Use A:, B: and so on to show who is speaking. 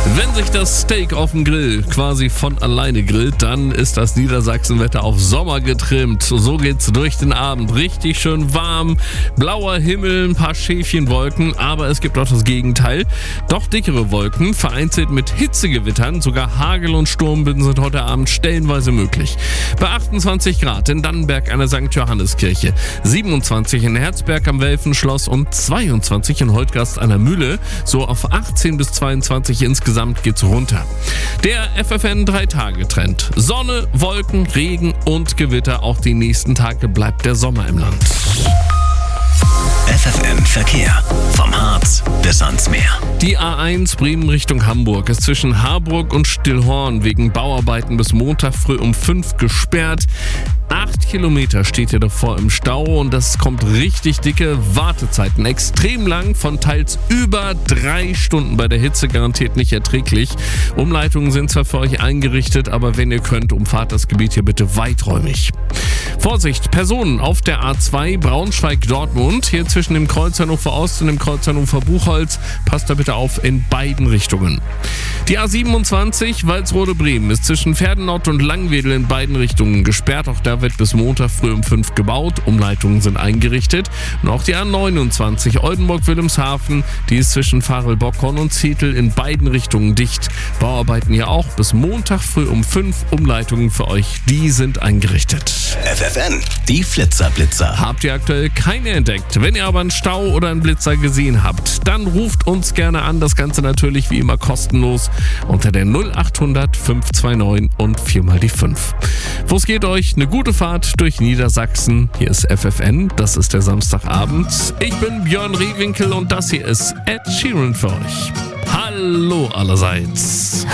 A: Wenn sich das Steak auf dem Grill quasi von alleine grillt, dann ist das Niedersachsenwetter auf Sommer getrimmt. So geht's durch den Abend. Richtig schön warm, blauer Himmel, ein paar Schäfchenwolken, aber es gibt auch das Gegenteil. Doch dickere Wolken, vereinzelt mit Hitzegewittern, sogar Hagel und Sturmböen sind heute Abend stellenweise möglich. Bei 28 Grad in Dannenberg an der St. Johanneskirche, 27 in Herzberg am Welfenschloss und 22 in Holtgast an der Mühle. So auf 18 bis 22 insgesamt geht's runter. Der FFN 3-Tage-Trend. Sonne, Wolken, Regen und Gewitter. Auch die nächsten Tage bleibt der Sommer im Land.
B: FFN Verkehr. Vom Harz bis ans Meer.
A: Die A1 Bremen Richtung Hamburg ist zwischen Harburg und Stillhorn wegen Bauarbeiten bis Montag früh um 5 gesperrt. 8 Kilometer steht hier davor im Stau und das kommt richtig dicke Wartezeiten. Extrem lang, von teils über 3 Stunden bei der Hitze garantiert nicht erträglich. Umleitungen sind zwar für euch eingerichtet, aber wenn ihr könnt, umfahrt das Gebiet hier bitte weiträumig. Vorsicht, Personen auf der A2 Braunschweig-Dortmund, hier zwischen dem Kreuz Hannover Ost und dem Kreuz Hannover Buchholz. Passt da bitte auf in beiden Richtungen. Die A27 Walsrode-Bremen ist zwischen Pferdenott und Langwedel in beiden Richtungen gesperrt. Auch da wird bis Montag früh um 5 gebaut. Umleitungen sind eingerichtet. Und auch die A29 Oldenburg-Wilhelmshaven, die ist zwischen Farel-Bockhorn und Zetel in beiden Richtungen dicht. Bauarbeiten hier auch bis Montag früh um 5. Umleitungen für euch, die sind eingerichtet.
B: FFN, die Flitzer-Blitzer.
A: Habt ihr aktuell keine entdeckt? Wenn ihr aber einen Stau oder einen Blitzer gesehen habt, dann ruft uns gerne an. Das Ganze natürlich wie immer kostenlos unter der 0800 529 und 4 mal die 5. Wo es geht euch? Eine gute Fahrt durch Niedersachsen. Hier ist FFN, das ist der Samstagabend. Ich bin Björn Rehwinkel und das hier ist Ed Sheeran für euch. Hallo allerseits.